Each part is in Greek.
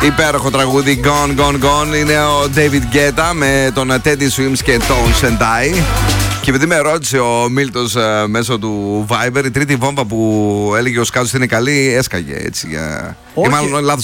Υπέροχο τραγούδι Gone, Gone, Gone. Είναι ο David Guetta με τον Teddy Swims και Tones and I. Και επειδή με ρώτησε ο Μίλτος μέσω του Viber, η τρίτη βόμβα που έλεγε ο Σκάτσος είναι καλή, έσκαγε έτσι. Ή μάλλον λάθος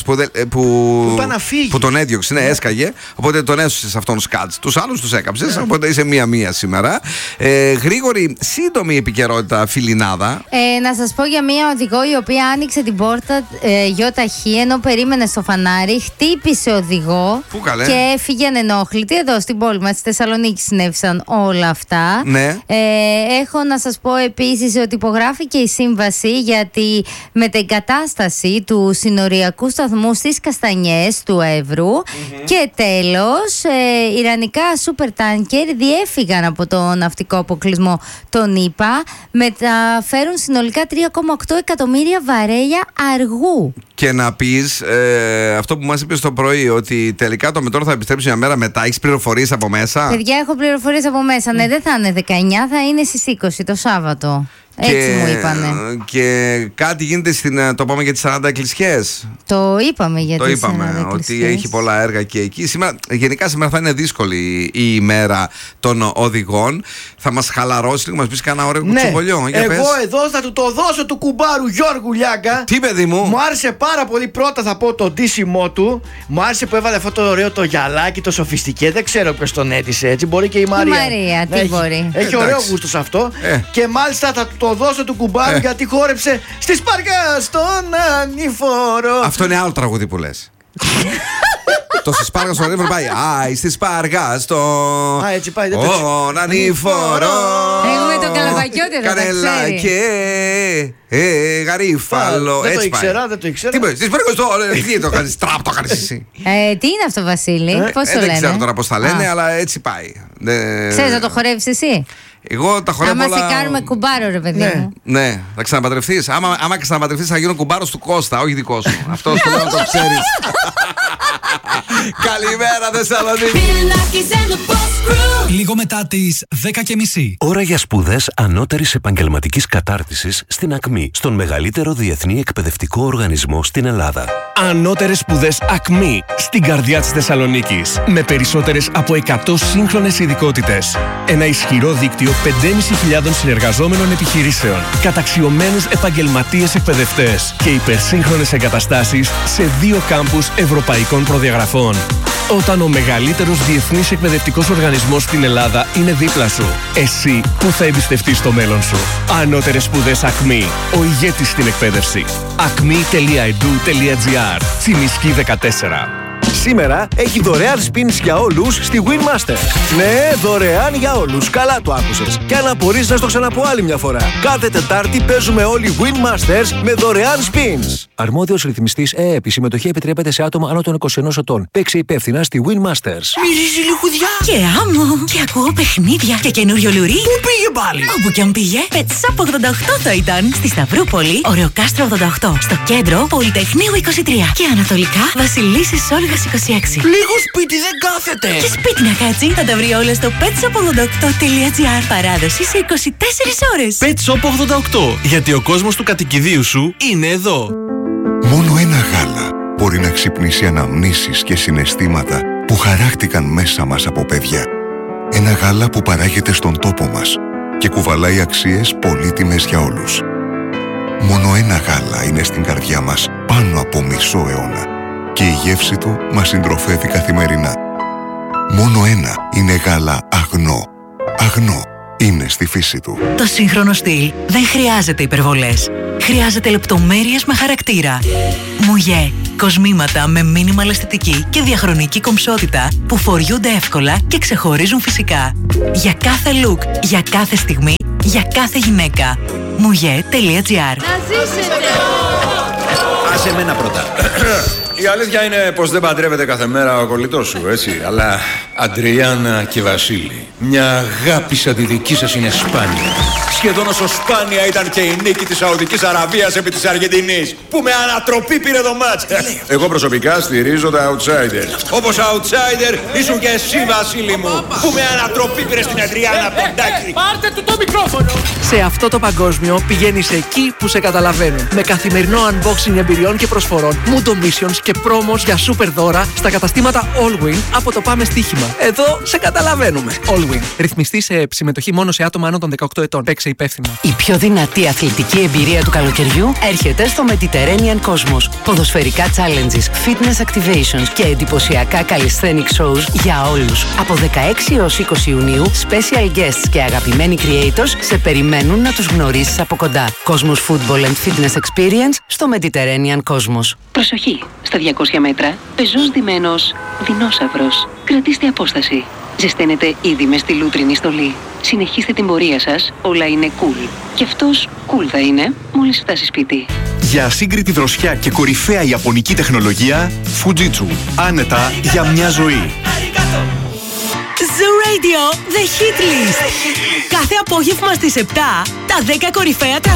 που τον έδιωξε, ναι, έσκαγε. Οπότε τον έσωσε σε αυτόν τον Σκάτς. Τους άλλους τους έκαψες, οπότε είσαι μία-μία σήμερα. Γρήγορη, σύντομη επικαιρότητα, φιλινάδα. Να σας πω για μία οδηγό η οποία άνοιξε την πόρτα γιοταχή ενώ περίμενε στο φανάρι, χτύπησε οδηγό και έφυγε ανενόχλητη. Εδώ στην πόλη μας, στη Θεσσαλονίκη, συνέβησαν όλα αυτά. Ναι. Έχω να σας πω επίσης ότι υπογράφηκε η σύμβαση για τη μετεγκατάσταση του συνοριακού σταθμού στις Καστανιές του Εύρου. Και τέλος, ιρανικά σούπερ τάνκερ διέφυγαν από το ναυτικό αποκλεισμό των ΗΠΑ, μεταφέρουν συνολικά 3,8 εκατομμύρια βαρέλια αργού. Και να πεις αυτό που μας είπες το πρωί, ότι τελικά το μετρό θα επιστρέψει μια μέρα μετά. Έχεις πληροφορίες από μέσα? Παιδιά, έχω πληροφορίες από μέσα. Ναι, δεν θα είναι 19, θα είναι στις 20 το Σάββατο. Έτσι μου είπανε. Και κάτι γίνεται το είπαμε για τις 40 εκκλησιές. Το είπαμε για τις 40 εκκλησιές. Ότι έχει πολλά έργα και εκεί. Γενικά σήμερα θα είναι δύσκολη η ημέρα των οδηγών. Θα μας χαλαρώσει λίγο, μας πεις κανένα ωραίο κουτσομπολιό. Εγώ εδώ θα του το δώσω του κουμπάρου Γιώργου Λιάγκα. Τι παιδί μου? Μου άρεσε πάρα πολύ. Πρώτα θα πω το ντύσιμό του. Μου άρεσε που έβαλε αυτό το ωραίο το γυαλάκι, το σοφιστικέ. Δεν ξέρω ποιος τον έτησε έτσι. Μπορεί και η Μαρία. Η Μαρία, τι μπορεί. Έχει ωραίο γούστο σε αυτό. Και μάλιστα θα το δώσω του κουμπάρου γιατί χόρεψε στη Σπάργα στον Ανήφορο. Αυτό είναι άλλο τραγούδι που λες. Το στη Σπάργα στον Ανήφορο πάει. Άι, στη Σπάργα στον. Α, έτσι πάει. Ανήφορο. Έχουμε το καλαβακιώτη εδώ. Κανέλα και γαρίφαλο. Δεν το ήξερα, δεν το ήξερα. Τι είπες, στη Σπάργα στον. Τι το κάνεις, τραπ το κάνεις εσύ. Τι είναι αυτό, Βασίλη, πώς το λένε? Δεν ξέρω τώρα πώς τα λένε, αλλά έτσι πάει. Ξέρεις να το χορεύεις εσύ? Εγώ τα χορεύω. Άμα σε κάνουμε κουμπάρο, ρε παιδί μου. Ναι, θα ξαναπαντρευτείς. Άμα ξαναπαντρευτείς, θα γίνω κουμπάρος του Κώστα, όχι δικό σου. Αυτό το λέω να το ξέρεις. Καλημέρα, Θεσσαλονίκη. Λίγο μετά τις 10:30. Ώρα για σπουδές ανώτερης επαγγελματικής κατάρτισης στην ΑΚΜΗ, στον μεγαλύτερο διεθνή εκπαιδευτικό οργανισμό στην Ελλάδα. Ανώτερες σπουδές ΑΚΜΗ, στην καρδιά της Θεσσαλονίκης. Με περισσότερες από 100 σύγχρονες ειδικότητες. Ένα ισχυρό δίκτυο 5.500 συνεργαζόμενων επιχειρήσεων, καταξιωμένους επαγγελματίες εκπαιδευτές και υπερσύγχρονες εγκαταστάσεις σε 2 κάμπους ευρωπαϊκών προδιαγραφών. Όταν ο μεγαλύτερος διεθνής εκπαιδευτικός οργανισμός στην Ελλάδα είναι δίπλα σου, εσύ που θα εμπιστευτείς το μέλλον σου. Ανώτερες σπουδές ΑΚΜΗ, ο ηγέτης στην εκπαίδευση. acme.edu.gr, Τσιμισκή 14. Σήμερα έχει δωρεάν spins για όλους στη Winmasters. Ναι, δωρεάν για όλους. Καλά το άκουσες. Και αν απορείς να στο ξαναπώ άλλη μια φορά. Κάθε Τετάρτη παίζουμε όλοι Winmasters με δωρεάν spins. Αρμόδιος ρυθμιστής ΕΕΠ. Η συμμετοχή επιτρέπεται σε άτομα άνω των 21 ετών. Παίξε υπεύθυνα στη Winmasters. Μυρίζει λιχουδιά και άμμο. Και ακούω παιχνίδια και καινούριο λουρί. Πού πήγε πάλι? Όπου κι αν πήγε. Pet Shop 88 θα ήταν. Στη Σταυρούπολη, Ωρεοκάστρο 88. Στο κέντρο, Πολυτεχνείου 23. Και ανατολικά, Βασιλίσσης Όλγας 26. Λίγο σπίτι δεν κάθεται. Και σπίτι να κάτσει, θα τα βρει όλα στο petshop88.gr. Παράδοση σε 24 ώρες. Pet Shop 88. Γιατί ο κόσμος του κατοικιδίου σου είναι εδώ. Μόνο ένα γάλα μπορεί να ξυπνήσει αναμνήσεις και συναισθήματα που χαράχτηκαν μέσα μας από παιδιά. Ένα γάλα που παράγεται στον τόπο μας και κουβαλάει αξίες πολύτιμες για όλους. Μόνο ένα γάλα είναι στην καρδιά μας πάνω από μισό αιώνα και η γεύση του μας συντροφεύει καθημερινά. Μόνο ένα είναι γάλα Αγνό. Αγνό είναι στη φύση του. Το σύγχρονο στυλ δεν χρειάζεται υπερβολές. Χρειάζεται λεπτομέρειες με χαρακτήρα. Μουγέ. Κοσμήματα με minimal αισθητική και διαχρονική κομψότητα που φοριούνται εύκολα και ξεχωρίζουν φυσικά. Για κάθε look, για κάθε στιγμή, για κάθε γυναίκα. Mouye.gr. Άσε εμένα πρώτα. Η αλήθεια είναι πως δεν παντρεύεται κάθε μέρα ο κολλητός σου, έτσι. Αλλά Αντριάννα και Βασίλη, μια αγάπη σαν τη δική σας είναι σπάνια. Σχεδόν όσο σπάνια ήταν και η νίκη της Σαουδικής Αραβίας επί της Αργεντινής, που με ανατροπή πήρε το μάτς. Εγώ προσωπικά στηρίζω τα outsiders. Όπως outsider ήσουν και εσύ, Βασίλη μου, που με ανατροπή πήρε στην Αντριάννα Ποντάκη. Πάρτε του το μικρόφωνο. Σε αυτό το παγκόσμιο πηγαίνεις εκεί που σε καταλαβαίνουν. Με καθημερινό unboxing εμπειριών και προσφορών, Mundo Missions και promos για super δώρα στα καταστήματα Allwin από το Πάμε Στοίχημα. Εδώ σε καταλαβαίνουμε. Allwin. Ρυθμιστή σε συμμετοχή μόνο σε άτομα άνω των 18 ετών. Παίξε υπεύθυνα. Η πιο δυνατή αθλητική εμπειρία του καλοκαιριού έρχεται στο Mediterranean Cosmos. Ποδοσφαιρικά challenges, fitness activations και εντυπωσιακά calisthenic shows για όλους. Από 16 έως 20 Ιουνίου, special guests και αγαπημένοι creators σε περιμένουν να τους γνωρίσεις από κοντά. Cosmos Football and Fitness Experience στο Mediterranean Cosmos. Προσοχή! Στα 200 μέτρα, πεζός ντυμένος δεινόσαυρος. Κρατήστε απόσταση. Ζεσταίνετε ήδη με στη λούτρινη στολή. Συνεχίστε την πορεία σας, όλα είναι cool. Και αυτός cool θα είναι μόλις φτάσει σπίτι. Για ασύγκριτη δροσιά και κορυφαία ιαπωνική τεχνολογία, Fujitsu. Άνετα για μια ζωή. Zoo Radio The Hit List. Κάθε απόγευμα στις 7, τα 10 κορυφαία τραγούδια